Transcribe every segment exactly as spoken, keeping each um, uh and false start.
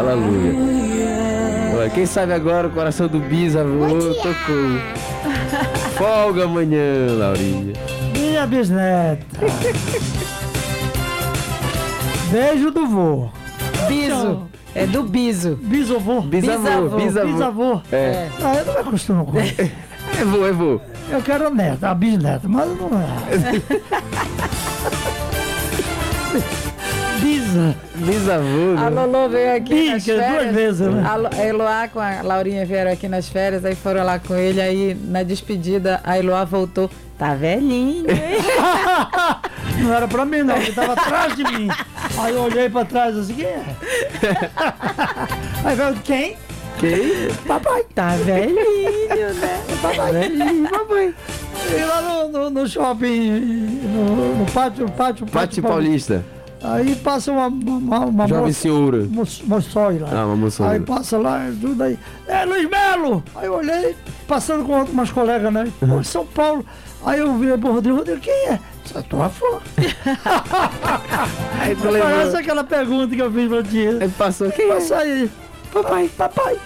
Aleluia. Olha, quem sabe agora o coração do bisavô tocou. Folga amanhã, Laurinha. Minha bisneta. Beijo do vô. Biso. É do biso. Bisavô. Bisavô. Bisavô. Bisavô. É. Ah, eu não me acostumo com isso. É vô, é vô. Eu quero a neta, a bisneta, mas não é. Bisa. Bisavô, A né? Lolo veio aqui Bi, nas que é duas férias. vezes, né? A Lo- a Eloá com a Laurinha vieram aqui nas férias, aí foram lá com ele, aí na despedida a Eloá voltou. Tá velhinho, hein? Não era pra mim, não, ele tava atrás de mim. Aí eu olhei pra trás assim, quem é? Aí veio, quem? Quem? Papai. Tá velhinho, né? Papai. Velhinho, papai. E lá no, no, no shopping, no, no pátio, pátio, Pátio Paulista. Aí passa uma, uma, uma Jovem moça, senhora. moça, moçói lá. Ah, uma moçói. Aí passa lá, tudo aí. É, Luiz Melo! Aí eu olhei, passando com umas colegas, né? Pô, São Paulo. Aí eu virei pro Rodrigo, Rodrigo, quem é? Isso é tua fã. Aí tu levou. Parece aquela pergunta que eu fiz pra ti. Aí passou quem? Passa aí. Papai, papai.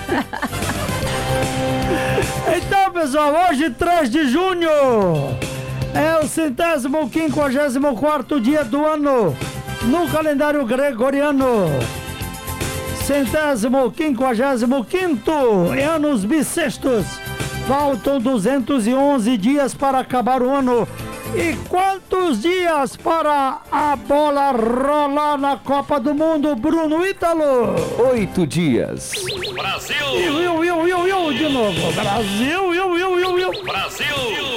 Então, pessoal, hoje, três de junho, é o centésimo quinquagésimo quarto dia do ano no calendário gregoriano. Centésimo quinquagésimo quinto anos bissextos. Faltam duzentos e onze dias para acabar o ano. E quantos dias para a bola rolar na Copa do Mundo, Bruno Ítalo? Oito dias. Brasil! Eu, eu, eu, eu, eu, de novo. Brasil, eu, eu, eu, eu. Brasil!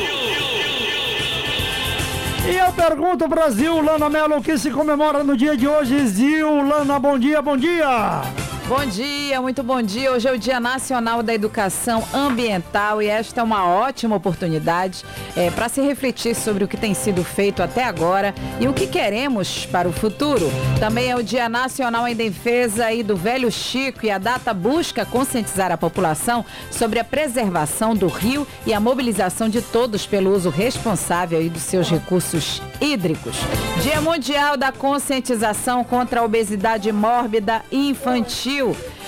E eu pergunto, Brasil, Lana Mello, o que se comemora no dia de hoje? Zil, Lana, bom dia, bom dia. Bom dia, muito bom dia. Hoje é o Dia Nacional da Educação Ambiental e esta é uma ótima oportunidade é, para se refletir sobre o que tem sido feito até agora e o que queremos para o futuro. Também é o Dia Nacional em Defesa aí do Velho Chico e a data busca conscientizar a população sobre a preservação do rio e a mobilização de todos pelo uso responsável aí dos seus recursos hídricos. Dia Mundial da Conscientização contra a Obesidade Mórbida e Infantil.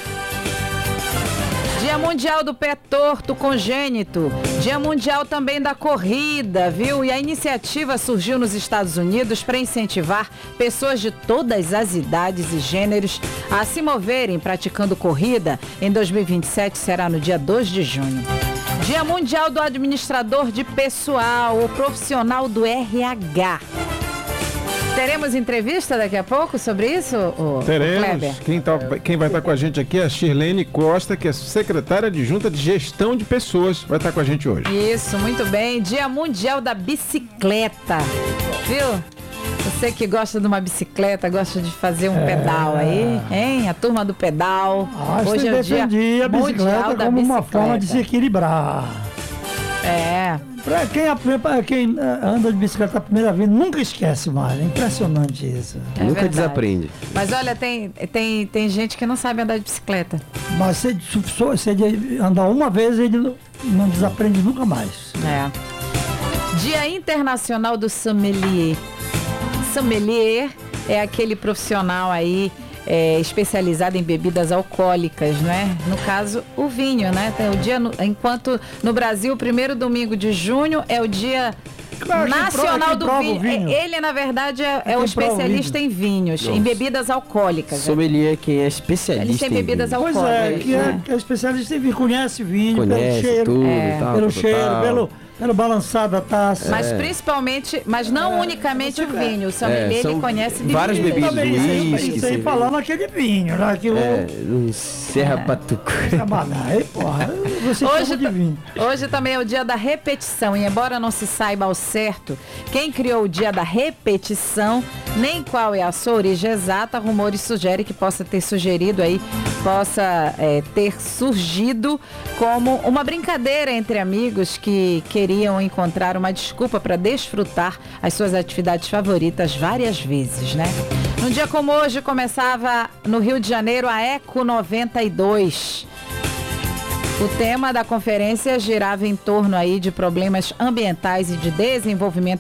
Dia Mundial do Pé Torto Congênito. Dia Mundial também da Corrida, viu? E a iniciativa surgiu nos Estados Unidos para incentivar pessoas de todas as idades e gêneros a se moverem praticando corrida. Em dois mil e vinte e sete será no dia dois de junho. Dia Mundial do Administrador de Pessoal, o profissional do R H. Teremos entrevista daqui a pouco sobre isso, ô, Teremos. Kleber? Quem, tá, quem vai estar com a gente aqui é a Shirlene Costa, que é secretária adjunta de Gestão de Pessoas. Vai estar com a gente hoje. Isso, muito bem. Dia Mundial da Bicicleta. Viu? Você que gosta de uma bicicleta, gosta de fazer um é... pedal aí, hein? A turma do pedal. Ah, hoje é o Dia a bicicleta Mundial da como uma Bicicleta. forma de se equilibrar. É. Pra quem, pra quem anda de bicicleta a primeira vez, nunca esquece mais. É impressionante isso. É Nunca verdade. desaprende. Mas olha, tem, tem, tem gente que não sabe andar de bicicleta. Mas se, se ele andar uma vez, ele não, não desaprende nunca mais. É. Dia Internacional do Sommelier. Sommelier é aquele profissional aí é, especializado em bebidas alcoólicas, né? No caso, o vinho, né? Tem o dia, no, enquanto no Brasil, o primeiro domingo de junho é o dia Claro, nacional quem do prova o vinho. vinho. Ele, na verdade, é, é o Quem especialista prova o em vinhos, Nossa. em bebidas alcoólicas. né? Sommelier é quem é especialista. Eles têm em bebidas vinho. Pois alcoólicas. é, que é, né? que é especialista em vinho, conhece vinho, Conhece pelo cheiro, tudo É. e tal. pelo tal, cheiro, tal. pelo, pelo balançar da taça. Mas principalmente, mas não unicamente o vinho. O sommelier, É, são ele conhece bebidas. várias bebidas. Também isso aí, uísque, isso aí cerveja. falando aquele vinho, né? Que É, o um Serra Patuco. trabalhar. Aí, porra, você Hoje, chama de ta- vinho. hoje também é o dia da repetição e embora não se saiba ao certo quem criou o dia da repetição, nem qual é a sua origem exata, rumores sugerem que possa ter sugerido aí, possa é, ter surgido como uma brincadeira entre amigos que queriam encontrar uma desculpa para desfrutar as suas atividades favoritas várias vezes, né? Num dia como hoje começava no Rio de Janeiro a Eco noventa e dois. O tema da conferência girava em torno aí de problemas ambientais e de desenvolvimento